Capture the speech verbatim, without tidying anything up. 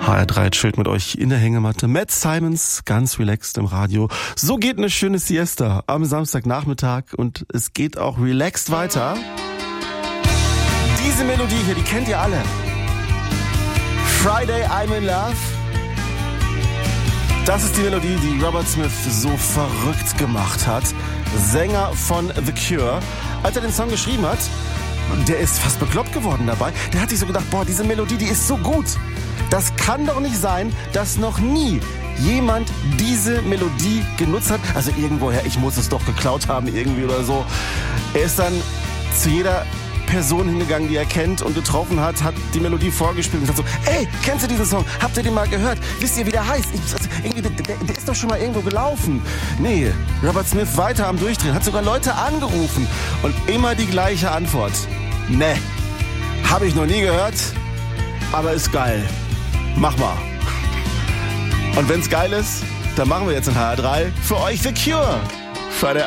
H R drei chillt mit euch in der Hängematte. Matt Simons, ganz relaxed im Radio. So geht eine schöne Siesta am Samstagnachmittag und es geht auch relaxed weiter. Diese Melodie hier, die kennt ihr alle. Friday, I'm in Love. Das ist die Melodie, die Robert Smith so verrückt gemacht hat. Sänger von The Cure. Als er den Song geschrieben hat, der ist fast bekloppt geworden dabei. Der hat sich so gedacht, boah, diese Melodie, die ist so gut. Das kann doch nicht sein, dass noch nie jemand diese Melodie genutzt hat. Also irgendwoher, ich muss es doch geklaut haben irgendwie oder so. Er ist dann zu jeder Person hingegangen, die er kennt und getroffen hat, hat die Melodie vorgespielt und hat so, ey, kennst du diesen Song? Habt ihr den mal gehört? Wisst ihr, wie der heißt? Ich, also, irgendwie, der, der, der ist doch schon mal irgendwo gelaufen. Nee, Robert Smith weiter am Durchdrehen, hat sogar Leute angerufen und immer die gleiche Antwort. Nee, hab ich noch nie gehört, aber ist geil. Mach mal. Und wenn's geil ist, dann machen wir jetzt in H R drei für euch The Cure. Friday